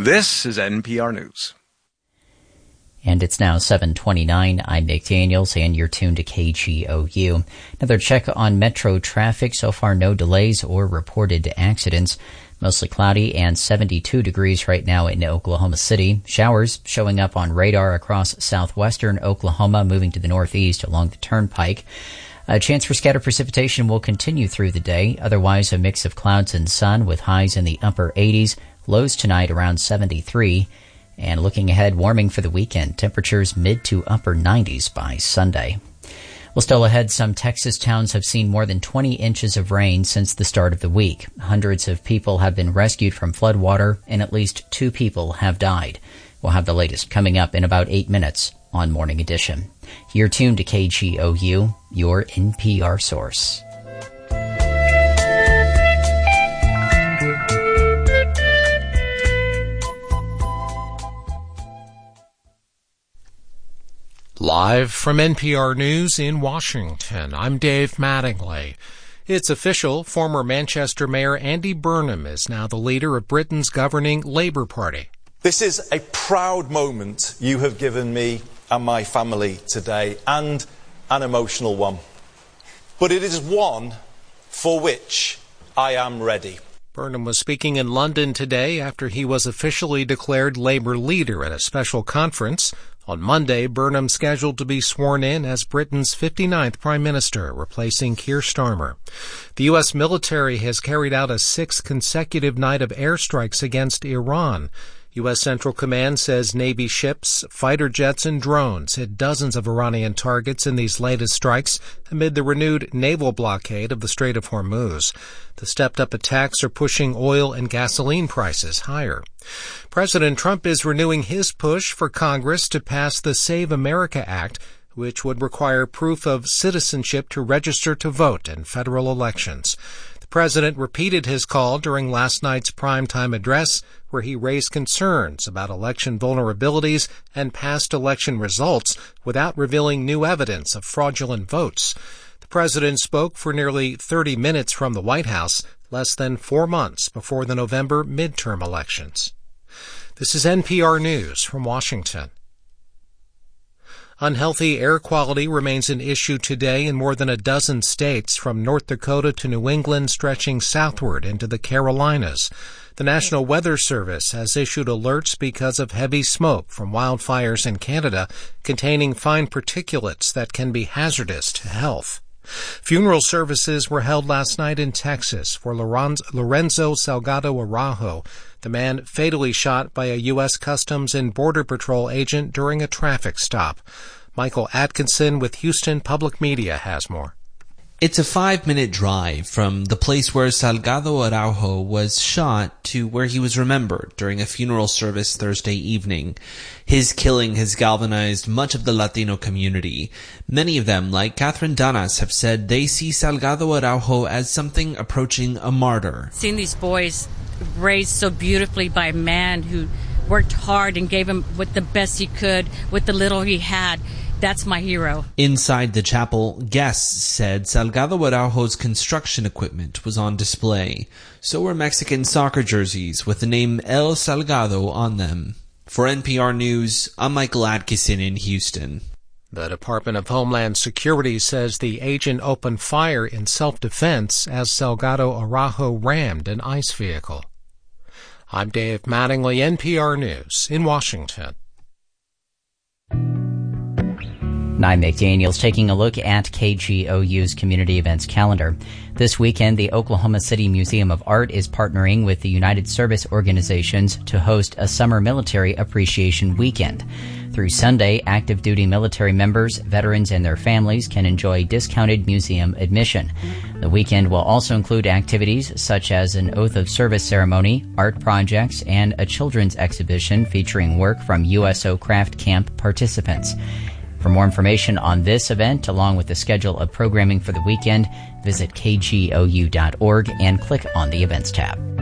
This is NPR News. And it's now 7:29. I'm Nick Daniels, and you're tuned to KGOU. Another check on metro traffic. So far, no delays or reported accidents. Mostly cloudy and 72 degrees right now in Oklahoma City. Showers showing up on radar across southwestern Oklahoma, moving to the northeast along the turnpike. A chance for scattered precipitation will continue through the day. Otherwise, a mix of clouds and sun with highs in the upper 80s. Lows tonight around 73. And looking ahead, warming for the weekend. Temperatures mid to upper 90s by Sunday. Well, still ahead, some Texas towns have seen more than 20 inches of rain since the start of the week. Hundreds of people have been rescued from floodwater, and at least 2 people have died. We'll have the latest coming up in about 8 minutes on Morning Edition. You're tuned to KGOU, your NPR source. Live from NPR News in Washington, I'm Dave Mattingly. It's official, former Manchester Mayor Andy Burnham is now the leader of Britain's governing Labour Party. This is a proud moment you have given me and my family today, and an emotional one. But it is one for which I am ready. Burnham was speaking in London today after he was officially declared Labour leader at a special conference. On Monday, Burnham scheduled to be sworn in as Britain's 59th Prime Minister, replacing Keir Starmer. The U.S. military has carried out a 6th consecutive night of airstrikes against Iran. U.S. Central Command says Navy ships, fighter jets, and drones hit dozens of Iranian targets in these latest strikes amid the renewed naval blockade of the Strait of Hormuz. The stepped-up attacks are pushing oil and gasoline prices higher. President Trump is renewing his push for Congress to pass the Save America Act, which would require proof of citizenship to register to vote in federal elections. The president repeated his call during last night's primetime address, where he raised concerns about election vulnerabilities and past election results without revealing new evidence of fraudulent votes. The president spoke for nearly 30 minutes from the White House, less than 4 months before the November midterm elections. This is NPR News from Washington. Unhealthy air quality remains an issue today in more than a dozen states, from North Dakota to New England, stretching southward into the Carolinas. The National Weather Service has issued alerts because of heavy smoke from wildfires in Canada containing fine particulates that can be hazardous to health. Funeral services were held last night in Texas for Lorenzo Salgado Araujo, the man fatally shot by a U.S. Customs and Border Patrol agent during a traffic stop. Michael Atkinson with Houston Public Media has more. It's a 5-minute drive from the place where Salgado Araujo was shot to where he was remembered during a funeral service Thursday evening. His killing has galvanized much of the Latino community. Many of them, like Catherine Danas, have said they see Salgado Araujo as something approaching a martyr. Seeing these boys raised so beautifully by a man who worked hard and gave him with the best he could, with the little he had, that's my hero. Inside the chapel, guests said Salgado Araujo's construction equipment was on display. So were Mexican soccer jerseys with the name El Salgado on them. For NPR News, I'm Michael Atkinson in Houston. The Department of Homeland Security says the agent opened fire in self-defense as Salgado Araujo rammed an ICE vehicle. I'm Dave Mattingly, NPR News in Washington. I'm Nick Daniels, taking a look at KGOU's community events calendar. This weekend, the Oklahoma City Museum of Art is partnering with the United Service Organizations to host a Summer Military Appreciation Weekend. Through Sunday, active duty military members, veterans, and their families can enjoy discounted museum admission. The weekend will also include activities such as an oath of service ceremony, art projects, and a children's exhibition featuring work from USO Craft Camp participants. For more information on this event, along with the schedule of programming for the weekend, visit kgou.org and click on the Events tab.